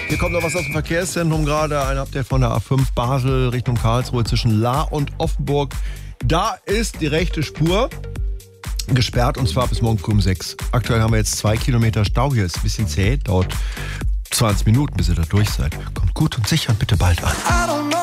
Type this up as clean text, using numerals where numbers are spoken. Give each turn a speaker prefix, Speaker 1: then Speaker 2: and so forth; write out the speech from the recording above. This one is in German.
Speaker 1: Hier kommt noch was aus dem Verkehrszentrum gerade. Ein Update von der A5 Basel Richtung Karlsruhe zwischen Lahr und Offenburg. Da ist die rechte Spur gesperrt und zwar bis morgen früh um 6. Aktuell haben wir jetzt 2 Kilometer Stau. Hier ist ein bisschen zäh. Dauert 20 Minuten, bis ihr da durch seid. Kommt gut und sicher und bitte bald an.